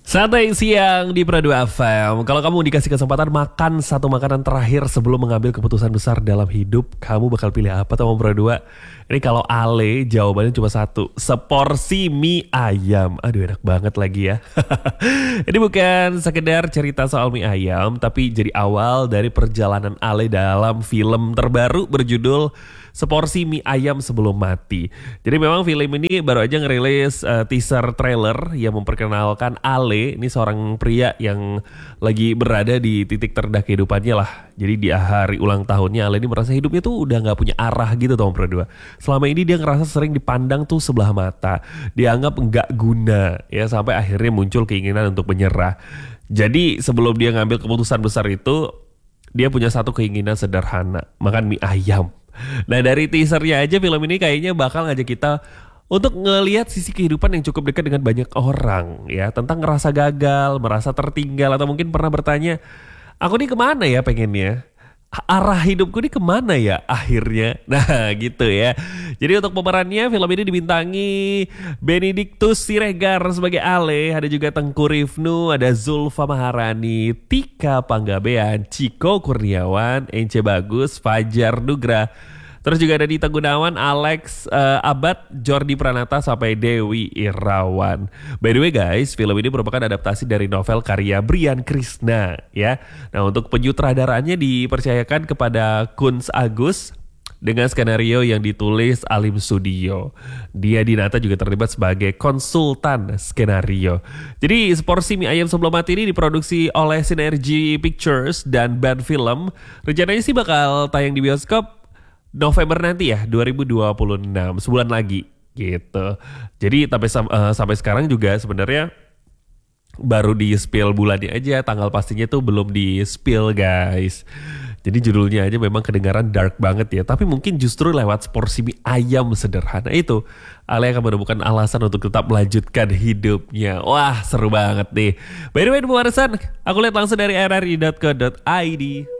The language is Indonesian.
Santai siang di Pradu FM. Kalau kamu dikasih kesempatan makan satu makanan terakhir sebelum mengambil keputusan besar dalam hidup, kamu bakal pilih apa tuh Pradu? Ini kalau Ale jawabannya cuma satu, seporsi mie ayam. Aduh enak banget lagi ya. Ini bukan sekedar cerita soal mie ayam, tapi jadi awal dari perjalanan Ale dalam film terbaru berjudul Seporsi Mie Ayam Sebelum Mati. Jadi memang film ini baru aja ngerilis teaser trailer yang memperkenalkan Ale. Ini seorang pria yang lagi berada di titik terendah kehidupannya lah. Jadi di hari ulang tahunnya Ale ini merasa hidupnya tuh udah gak punya arah gitu Tom Berdua. Selama ini dia ngerasa sering dipandang tuh sebelah mata. Dianggap nggak guna ya, sampai akhirnya muncul keinginan untuk menyerah. Jadi sebelum dia ngambil keputusan besar itu, dia punya satu keinginan sederhana, makan mie ayam. Nah dari teasernya aja film ini kayaknya bakal ngajak kita untuk ngelihat sisi kehidupan yang cukup dekat dengan banyak orang ya. Tentang ngerasa gagal, merasa tertinggal, atau mungkin pernah bertanya, aku nih kemana ya pengennya? Arah hidupku nih kemana ya akhirnya? Nah gitu ya. Jadi untuk pemerannya film ini dibintangi Benedictus Siregar sebagai Ale. Ada juga Tengku Rifnu, ada Zulfa Maharani, Tika Panggabean, Ciko Kurniawan, Ence Bagus, Fajar Nugra. Terus juga ada Dita Gunawan, Alex Abad, Jordi Pranata, sampai Dewi Irawan. By the way guys, film ini merupakan adaptasi dari novel karya Brian Krishna ya. Nah untuk penyutradaraannya dipercayakan kepada Kunz Agus dengan skenario yang ditulis Alim Studio. Dia Dinata juga terlibat sebagai konsultan skenario. Jadi Seporsi Mie Ayam Sebelum Mati ini diproduksi oleh Synergy Pictures dan Band Film. Rencananya sih bakal tayang di bioskop November nanti ya, 2026, sebulan lagi gitu. Jadi sampai sekarang juga sebenarnya baru di spill bulannya aja, tanggal pastinya tuh belum di spill guys. Jadi judulnya aja memang kedengaran dark banget ya, tapi mungkin justru lewat seporsi mie ayam sederhana itu Ale akan menemukan alasan untuk tetap melanjutkan hidupnya. Wah seru banget nih. By the way, aku lihat langsung dari rri.co.id.